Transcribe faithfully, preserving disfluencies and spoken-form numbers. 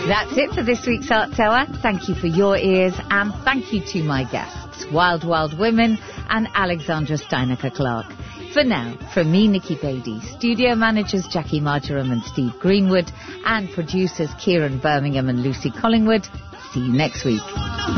That's it for this week's Arts Hour. Thank you for your ears, and thank you to my guests, Wild Wild Women and Alexandra Steinecker-Clark. For now, from me, Nikki Beattie, studio managers Jackie Marjoram and Steve Greenwood, and producers Kieran Birmingham and Lucy Collingwood, see you next week.